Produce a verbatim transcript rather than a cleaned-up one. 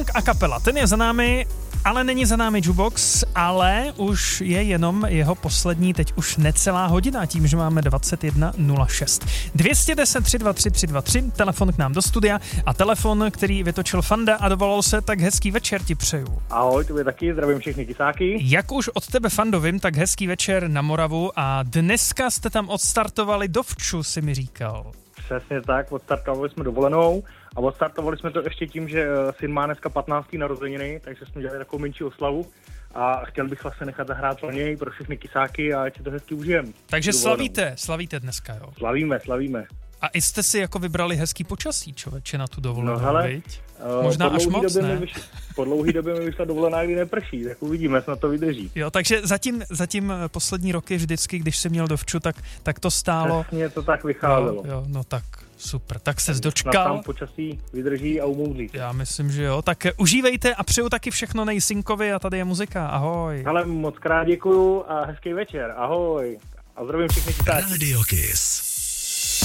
Song a kapela, ten je za námi, ale není za námi Jukebox, ale už je jenom jeho poslední, teď už necelá hodina, tím, že máme dvacet jedna nula šest. dvě stě deset tři dva tři tři dva tři, telefon k nám do studia a telefon, který vytočil Fanda a dovolal se, tak hezký večer ti přeju. Ahoj, tobě taky, zdravím všechny kysáky. Jak už od tebe, Fando, vím, tak hezký večer na Moravu a dneska jste tam odstartovali do Vču, si mi říkal. Přesně tak, odstartovali jsme dovolenou a odstartovali jsme to ještě tím, že syn má dneska patnácté narozeniny, takže jsme dělali takovou menší oslavu a chtěl bych vlastně nechat zahrát pro něj, pro všechny kysáky a ať si to hezky užijem. Takže dovolenou. slavíte, slavíte dneska, jo? Slavíme, slavíme. A i jste si jako vybrali hezký počasí, člověče, na tu dovolenou, no, hele, viď? Možná po až moc, ne? Vyšla, po dlouhý době mi vyšla dovolená, kdy neprší, tak uvidíme, snad to vydrží. Jo, takže zatím, zatím poslední roky vždycky, když jsi měl do Vču, tak, tak to stálo. Přesně to tak vycházelo. Jo, jo, no tak super, tak ses Snad dočkal. tam počasí vydrží a umoudří. Já myslím, že jo, tak užívejte a přeju taky všechno nejsynkovi a tady je muzika, ahoj. Ale moc krát děkuju a hezký večer, ahoj. A zdravím všechny kysáky. Radio Kiss.